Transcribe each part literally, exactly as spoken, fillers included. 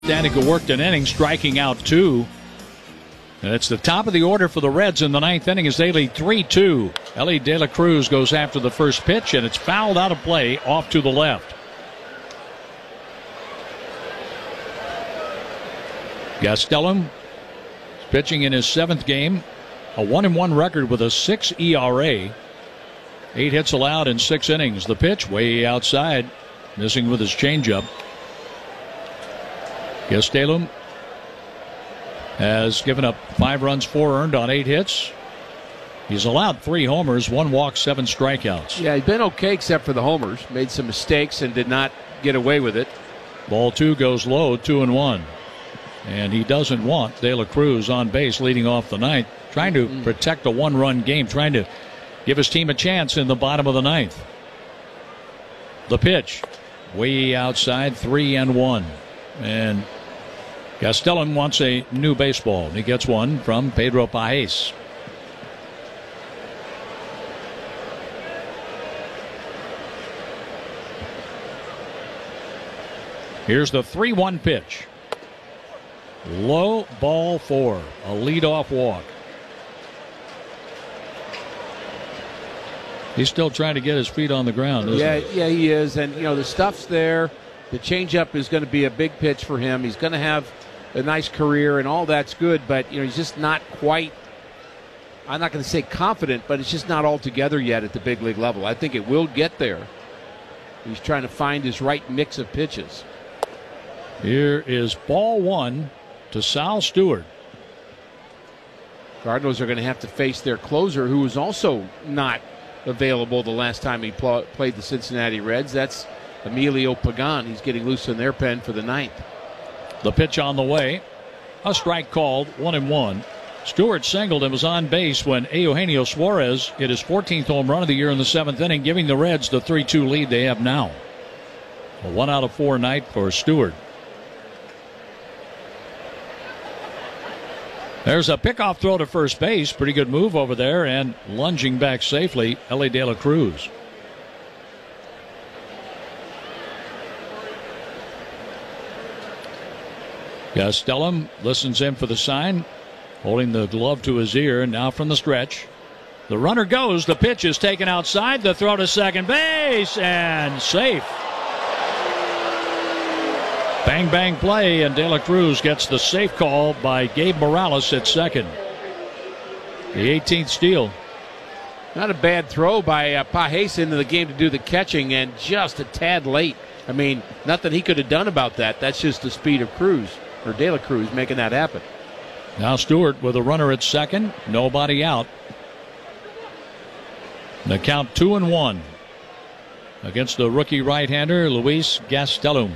Danica worked an inning, striking out two. And it's the top of the order for the Reds in the ninth inning as they lead three two. Elly De La Cruz goes after the first pitch, and it's fouled out of play off to the left. Gastelum pitching in his seventh game, a one and one record with a six E R A. Eight hits allowed in six innings. The pitch way outside, missing with his changeup. Gastelum has given up five runs, four earned on eight hits. He's allowed three homers, one walk, seven strikeouts. Yeah, he's been okay except for the homers. Made some mistakes and did not get away with it. Ball two goes low, two and one. And he doesn't want De La Cruz on base leading off the ninth, trying to mm-hmm. protect a one-run game, trying to give his team a chance in the bottom of the ninth. The pitch, way outside, three and one. And Gastelum wants a new baseball. He gets one from Pedro Pages. Here's the three one pitch. Low, ball four. A leadoff walk. He's still trying to get his feet on the ground, isn't yeah, he? Yeah, he is. And, you know, the stuff's there. The changeup is going to be a big pitch for him. He's going to have a nice career, and all that's good. But, you know, he's just not quite, I'm not going to say confident, but it's just not all together yet at the big league level. I think it will get there. He's trying to find his right mix of pitches. Here is ball one to Sal Stewart. Cardinals are going to have to face their closer, who was also not available the last time he pl- played the Cincinnati Reds. That's Emilio Pagan. He's getting loose in their pen for the ninth. The pitch on the way. A strike called, one and one. Stewart singled and was on base when Eugenio Suarez hit his fourteenth home run of the year in the seventh inning, giving the Reds the three two lead they have now. A one out of four night for Stewart. There's a pickoff throw to first base. Pretty good move over there, and lunging back safely, Elly De La Cruz. Gastelum listens in for the sign, holding the glove to his ear. Now from the stretch, the runner goes. The pitch is taken outside. The throw to second base, and safe. Bang, bang play, and De La Cruz gets the safe call by Gabe Morales at second. The eighteenth steal. Not a bad throw by uh, Pages into the game to do the catching, and just a tad late. I mean, nothing he could have done about that. That's just the speed of Cruz, or De La Cruz, making that happen. Now Stewart with a runner at second, nobody out. The count two and one against the rookie right-hander Luis Gastelum.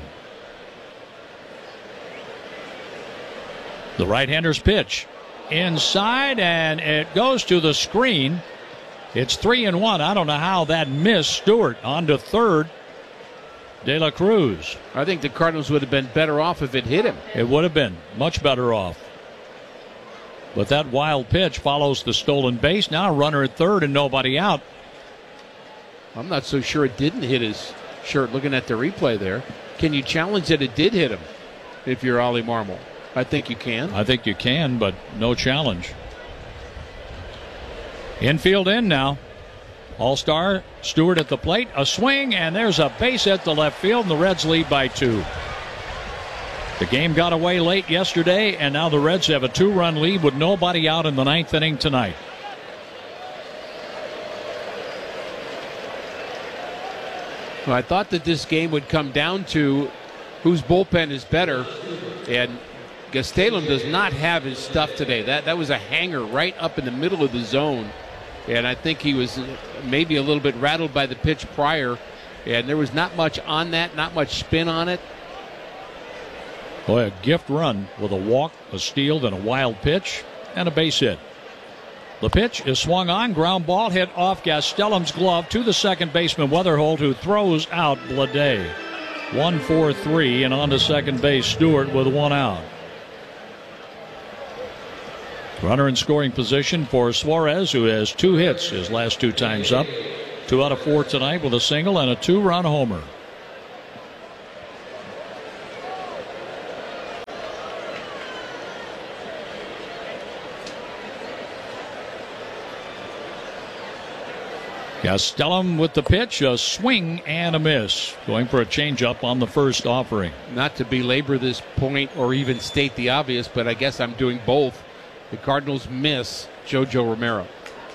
The right-hander's pitch inside, and it goes to the screen. It's three and one. I don't know how that missed. Stewart on to third. De La Cruz. I think the Cardinals would have been better off if it hit him. It would have been much better off. But that wild pitch follows the stolen base. Now a runner at third and nobody out. I'm not so sure it didn't hit his shirt looking at the replay there. Can you challenge that it did hit him if you're Ollie Marmol? I think you can. I think you can, but no challenge. Infield in now. All-Star Stewart at the plate. A swing, and there's a base hit to left field, and the Reds lead by two. The game got away late yesterday, and now the Reds have a two-run lead with nobody out in the ninth inning tonight. Well, I thought that this game would come down to whose bullpen is better, and Gastelum does not have his stuff today. That that was a hanger right up in the middle of the zone, and I think he was maybe a little bit rattled by the pitch prior, and there was not much on that, not much spin on it. Boy, a gift run with a walk, a steal, then a wild pitch, and a base hit. The pitch is swung on, ground ball hit off Gastelum's glove to the second baseman Weatherholt, who throws out Bleday. one four three, and on to second base Stewart with one out. Runner in scoring position for Suarez, who has two hits his last two times up. Two out of four tonight with a single and a two-run homer. Gastelum with the pitch, a swing and a miss. Going for a changeup on the first offering. Not to belabor this point or even state the obvious, but I guess I'm doing both. The Cardinals miss Jojo Romero.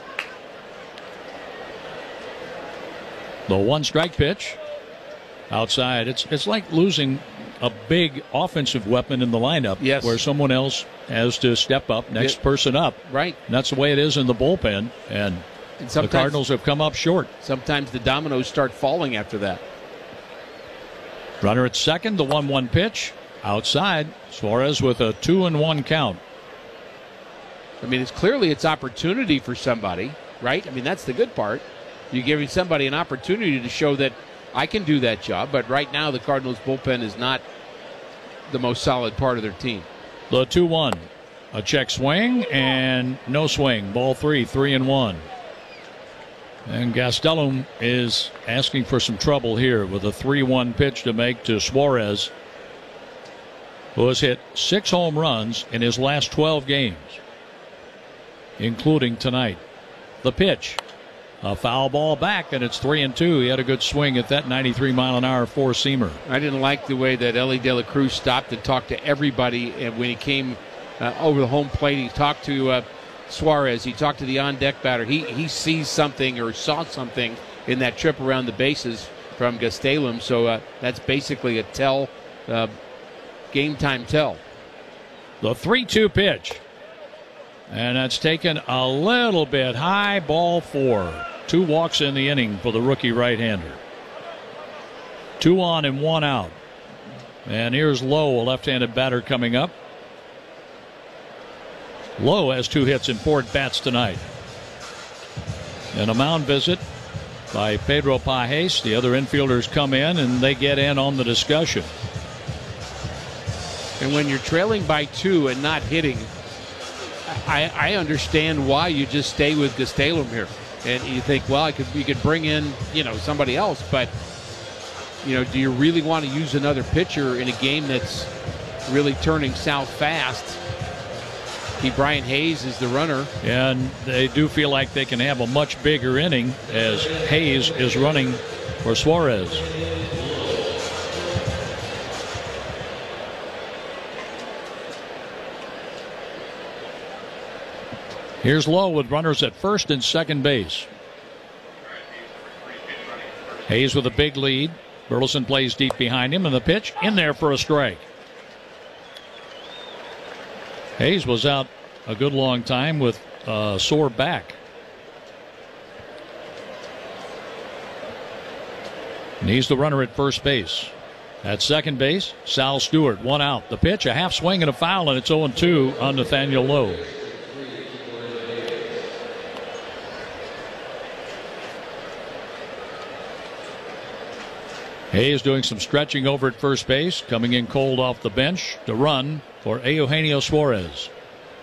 The one strike pitch outside. It's it's like losing a big offensive weapon in the lineup, yes, where someone else has to step up, next yeah. person up. Right. And that's the way it is in the bullpen. And, and the Cardinals have come up short. Sometimes the dominoes start falling after that. Runner at second, the one one pitch. Outside, Suarez with a two and one count. I mean, it's clearly it's opportunity for somebody, right? I mean, that's the good part. You're giving somebody an opportunity to show that I can do that job. But right now, the Cardinals bullpen is not the most solid part of their team. The two one. A check swing and no swing. Ball three, three and one. And Gastelum is asking for some trouble here with a three one pitch to make to Suarez, who has hit six home runs in his last twelve games, including tonight. The pitch. A foul ball back, and it's three and two. He had a good swing at that ninety-three mile an hour four seamer. I didn't like the way that Elly De La Cruz stopped and talked to everybody. And when he came uh, over the home plate, he talked to uh, Suarez. He talked to the on-deck batter. He he sees something or saw something in that trip around the bases from Gastelum. So uh, that's basically a tell, uh, game time tell. The three two pitch. And that's taken a little bit high. Ball four. Two walks in the inning for the rookie right-hander. Two on and one out. And here's Lowe, a left-handed batter coming up. Lowe has two hits and four at-bats tonight. And a mound visit by Pedro Pajes. The other infielders come in and they get in on the discussion. And when you're trailing by two and not hitting, I, I understand why you just stay with Gastelum here. And you think, well, I could we could bring in, you know, somebody else, but you know, do you really want to use another pitcher in a game that's really turning south fast? Keep Brian Hayes is the runner. And they do feel like they can have a much bigger inning as Hayes is running for Suarez. Here's Lowe with runners at first and second base. Hayes with a big lead. Burleson plays deep behind him, and the pitch in there for a strike. Hayes was out a good long time with a sore back. And he's the runner at first base. At second base, Sal Stewart, one out. The pitch, a half swing and a foul, and it's oh and two on Nathaniel Lowe. Hayes doing some stretching over at first base, coming in cold off the bench to run for Eugenio Suarez.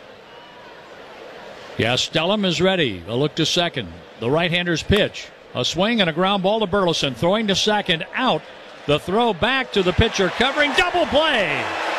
Gastelum is ready. A look to second. The right-hander's pitch. A swing and a ground ball to Burleson. Throwing to second. Out. The throw back to the pitcher covering. Double play.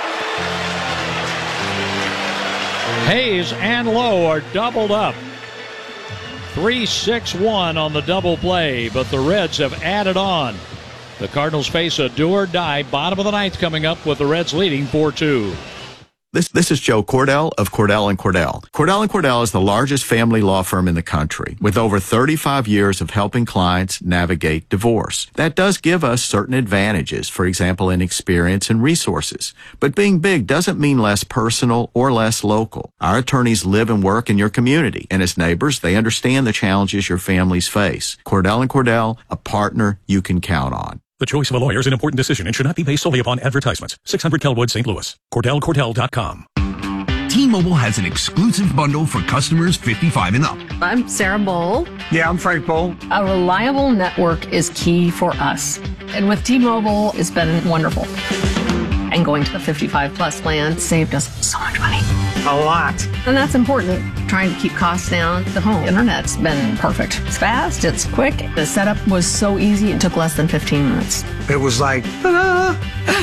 Hayes and Lowe are doubled up. three six one on the double play, but the Reds have added on. The Cardinals face a do-or-die bottom of the ninth coming up with the Reds leading four two. This this is Joe Cordell of Cordell and Cordell. Cordell and Cordell is the largest family law firm in the country with over thirty-five years of helping clients navigate divorce. That does give us certain advantages, for example, in experience and resources. But being big doesn't mean less personal or less local. Our attorneys live and work in your community, and as neighbors, they understand the challenges your families face. Cordell and Cordell, a partner you can count on. The choice of a lawyer is an important decision and should not be based solely upon advertisements. six hundred Kelwood, Saint Louis. Cordell Cordell dot com. T-Mobile has an exclusive bundle for customers fifty-five and up. I'm Sarah Bowl. Yeah, I'm Frank Bowl. A reliable network is key for us. And with T-Mobile, it's been wonderful. And going to the fifty-five plus plan saved us so much money. A lot. And that's important. Trying to keep costs down. The home internet's been perfect. It's fast, it's quick. The setup was so easy, it took less than fifteen minutes. It was like, ta-da!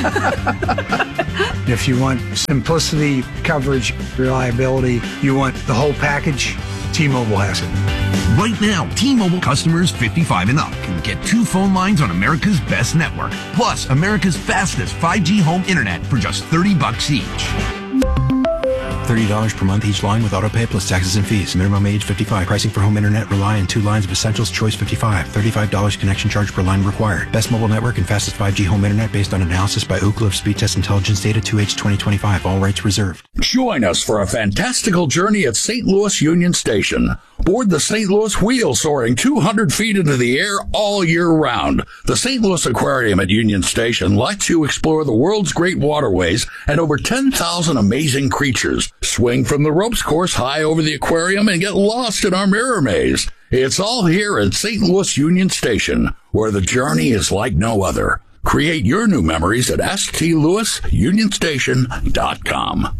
If you want simplicity, coverage, reliability, you want the whole package, T-Mobile has it. Right now, T-Mobile customers fifty-five and up can get two phone lines on America's best network, plus America's fastest five G home internet for just thirty bucks each. thirty dollars per month each line with autopay plus taxes and fees. Minimum age fifty-five. Pricing for home internet rely on two lines of Essentials Choice fifty-five. thirty-five dollars connection charge per line required. Best mobile network and fastest five G home internet based on analysis by Ookla of Speed Test Intelligence Data two H twenty twenty-five. All rights reserved. Join us for a fantastical journey at Saint Louis Union Station. Board the Saint Louis Wheel soaring two hundred feet into the air all year round. The Saint Louis Aquarium at Union Station lets you explore the world's great waterways and over ten thousand amazing creatures. Swing from the ropes course high over the aquarium and get lost in our mirror maze. It's all here at Saint Louis Union Station, where the journey is like no other. Create your new memories at s t louis union station dot com.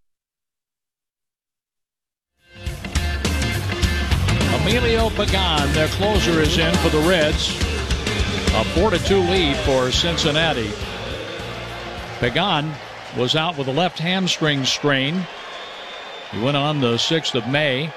Emilio Pagan, their closer, is in for the Reds. A four to two lead for Cincinnati. Pagan was out with a left hamstring strain. He went on the sixth of May.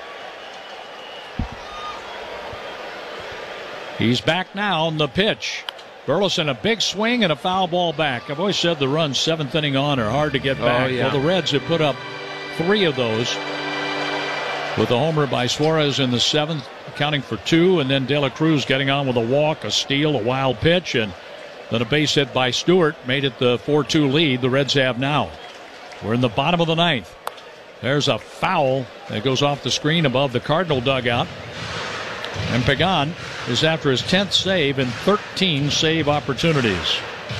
He's back now on the pitch. Burleson, a big swing and a foul ball back. I've always said the runs seventh inning on are hard to get back. Oh, yeah. Well, the Reds have put up three of those, with a homer by Suarez in the seventh, accounting for two, and then De La Cruz getting on with a walk, a steal, a wild pitch, and then a base hit by Stewart made it the four two lead the Reds have now. We're in the bottom of the ninth. There's a foul that goes off the screen above the Cardinal dugout. And Pagan is after his tenth save in thirteen save opportunities.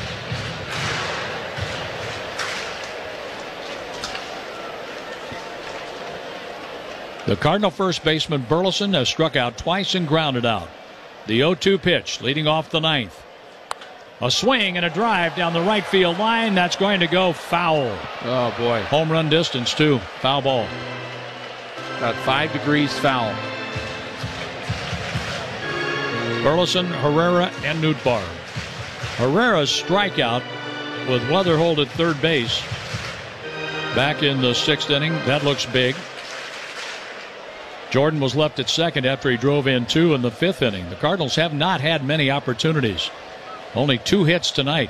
The Cardinal first baseman Burleson has struck out twice and grounded out. The oh two pitch leading off the ninth. A swing and a drive down the right field line. That's going to go foul. Oh, boy. Home run distance, too. Foul ball. About five degrees foul. Burleson, Herrera, and Nootbaar. Herrera's strikeout with Weatherhold at third base back in the sixth inning. That looks big. Jordan was left at second after he drove in two in the fifth inning. The Cardinals have not had many opportunities. Only two hits tonight.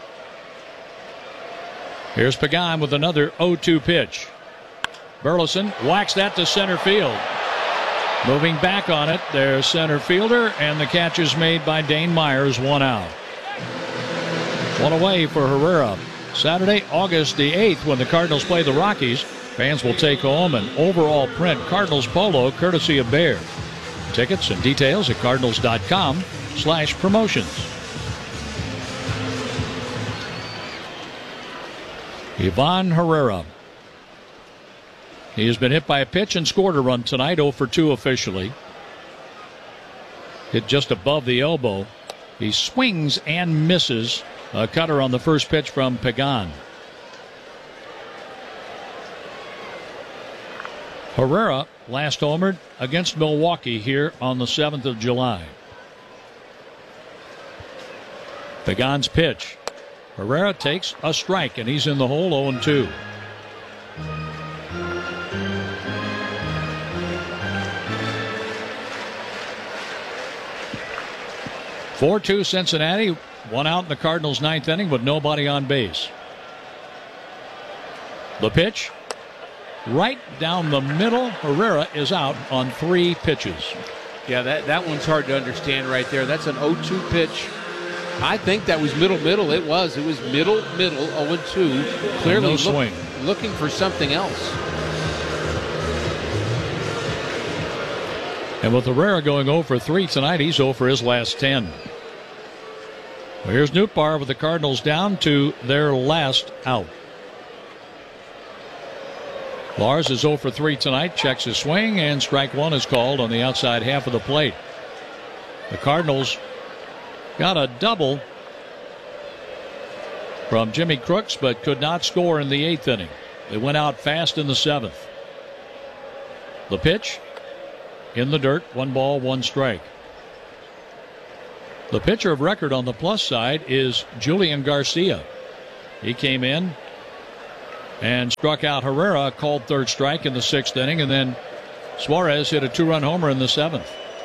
Here's Pagan with another oh two pitch. Burleson whacks that to center field. Moving back on it, there's center fielder, and the catch is made by Dane Myers, one out. One away for Herrera. Saturday, August the eighth, when the Cardinals play the Rockies, fans will take home an overall print Cardinals polo courtesy of Bear. Tickets and details at cardinals.com slash promotions. Ivan Herrera. He has been hit by a pitch and scored a run tonight, oh for two officially. Hit just above the elbow. He swings and misses a cutter on the first pitch from Pagan. Herrera last homered against Milwaukee here on the seventh of July. Pagan's pitch. Herrera takes a strike, and he's in the hole, oh and two. four two Cincinnati. One out in the Cardinals' ninth inning with nobody on base. The pitch. Right down the middle. Herrera is out on three pitches. Yeah, that, that one's hard to understand right there. That's an oh two pitch. I think that was middle, middle. It was. It was middle, middle, oh and two. Clearly no swing. Look, looking for something else. And with Herrera going oh for three tonight, he's oh for his last ten. Well, here's Nootbaar with the Cardinals down to their last out. Lars is oh for three tonight, checks his swing, and strike one is called on the outside half of the plate. The Cardinals got a double from Jimmy Crooks, but could not score in the eighth inning. They went out fast in the seventh. The pitch in the dirt, one ball, one strike. The pitcher of record on the plus side is Julian Garcia. He came in and struck out Herrera, called third strike in the sixth inning, and then Suarez hit a two-run homer in the seventh.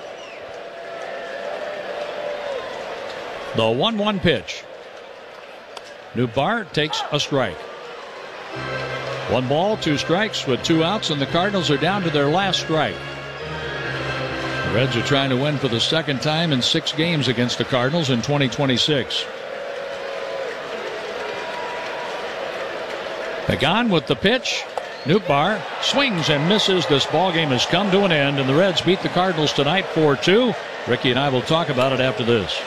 The one one pitch. Nootbaar takes a strike. One ball, two strikes with two outs, and the Cardinals are down to their last strike. The Reds are trying to win for the second time in six games against the Cardinals in twenty twenty-six. Pagan with the pitch. Nootbaar swings and misses. This ball game has come to an end, and the Reds beat the Cardinals tonight four two. Ricky and I will talk about it after this.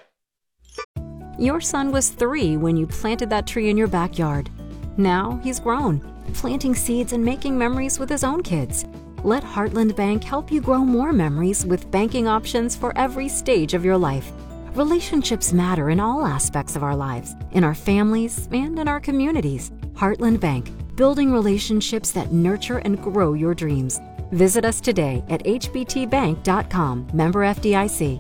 Your son was three when you planted that tree in your backyard. Now he's grown, planting seeds and making memories with his own kids. Let Heartland Bank help you grow more memories with banking options for every stage of your life. Relationships matter in all aspects of our lives, in our families and in our communities. Heartland Bank, building relationships that nurture and grow your dreams. Visit us today at h b t bank dot com, member F D I C.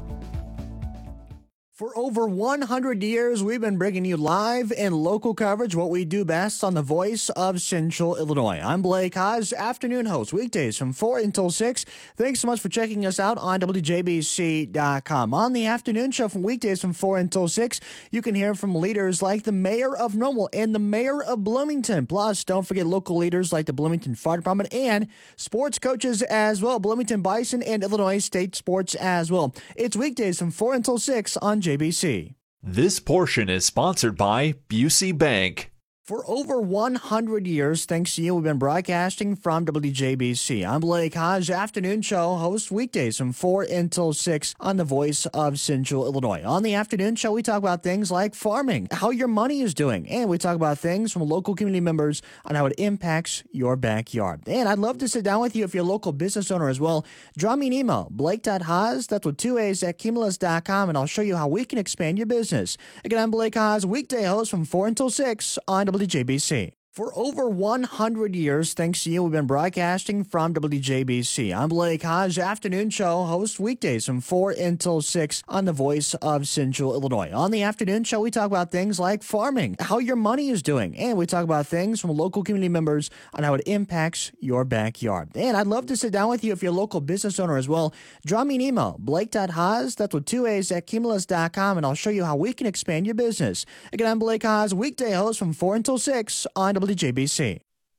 For over one hundred years, we've been bringing you live and local coverage, what we do best on the Voice of Central Illinois. I'm Blake Haas, afternoon host, weekdays from four until six. Thanks so much for checking us out on W J B C dot com. On the afternoon show from weekdays from four until six, you can hear from leaders like the mayor of Normal and the mayor of Bloomington. Plus, don't forget local leaders like the Bloomington Fire Department and sports coaches as well, Bloomington Bison and Illinois State Sports as well. It's weekdays from four until six on J B C. This portion is sponsored by Busey Bank. For over one hundred years, thanks to you, we've been broadcasting from W J B C. I'm Blake Hodge, afternoon show host weekdays from four until six on the Voice of Central Illinois. On the afternoon show, we talk about things like farming, how your money is doing, and we talk about things from local community members on how it impacts your backyard. And I'd love to sit down with you if you're a local business owner as well. Drop me an email, blake.haas, that's with two A's, at cumulus dot com, and I'll show you how we can expand your business. Again, I'm Blake Haas, weekday host from four until six on W J B C. For over one hundred years, thanks to you, we've been broadcasting from W J B C. I'm Blake Hodge, afternoon show host weekdays from four until six on the Voice of Central Illinois. On the afternoon show, we talk about things like farming, how your money is doing, and we talk about things from local community members on how it impacts your backyard. And I'd love to sit down with you if you're a local business owner as well. Drop me an email, blake.haas, that's with two A's, at cumulus dot com, and I'll show you how we can expand your business. Again, I'm Blake Haas, weekday host from four until six on W J B C.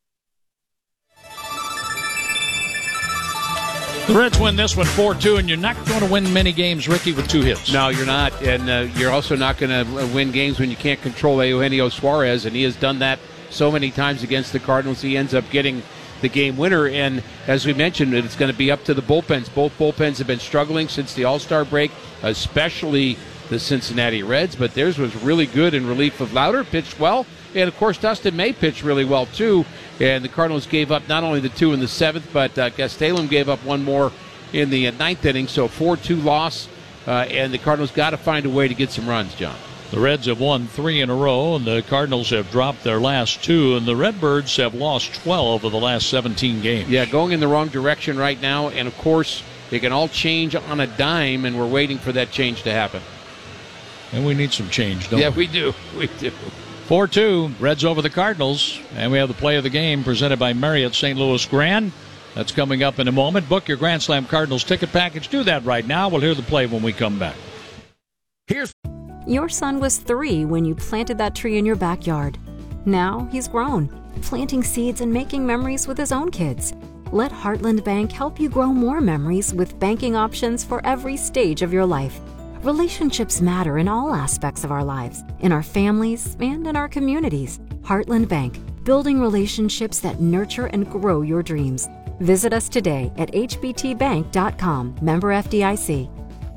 The Reds win this one four two, and you're not going to win many games, Ricky, with two hits. No, you're not, and uh, you're also not going to win games when you can't control Eugenio Suarez, and he has done that so many times against the Cardinals. He ends up getting the game winner, and as we mentioned, it's going to be up to the bullpens. Both bullpens have been struggling since the All-Star break, especially the Cincinnati Reds, but theirs was really good in relief of Lauder, pitched well. And, of course, Dustin May pitched really well, too. And the Cardinals gave up not only the two in the seventh, but uh, Gastelum gave up one more in the uh, ninth inning. So four two loss, uh, and the Cardinals got to find a way to get some runs, John. The Reds have won three in a row, and the Cardinals have dropped their last two, and the Redbirds have lost twelve of the last seventeen games. Yeah, going in the wrong direction right now. And, of course, they can all change on a dime, and we're waiting for that change to happen. And we need some change, don't yeah, we? Yeah, we do. We do. four two, Reds over the Cardinals, and we have the play of the game presented by Marriott Saint Louis Grand. That's coming up in a moment. Book your Grand Slam Cardinals ticket package. Do that right now. We'll hear the play when we come back. Here's Your son was three when you planted that tree in your backyard. Now he's grown, planting seeds and making memories with his own kids. Let Heartland Bank help you grow more memories with banking options for every stage of your life. Relationships matter in all aspects of our lives, in our families and in our communities. Heartland Bank, building relationships that nurture and grow your dreams. Visit us today at h b t bank dot com, member F D I C.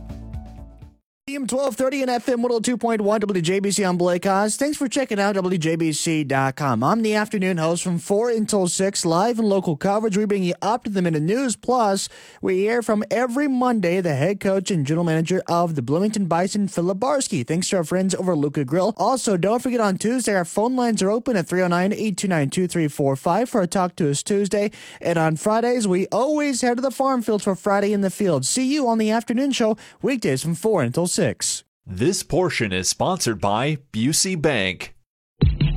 A M twelve thirty and F M one oh two point one W J B C. I'm Blake Haas. Thanks for checking out W J B C dot com. I'm the afternoon host from four until six, live and local coverage. We bring you up-to-the-minute news. Plus, we hear from every Monday the head coach and general manager of the Bloomington Bison, Philip Barsky. Thanks to our friends over at Luca Grill. Also, don't forget on Tuesday, our phone lines are open at three oh nine, eight two nine, two three four five for a Talk to Us Tuesday. And on Fridays, we always head to the farm fields for Friday in the Field. See you on the afternoon show, weekdays from four until six. This portion is sponsored by Busey Bank.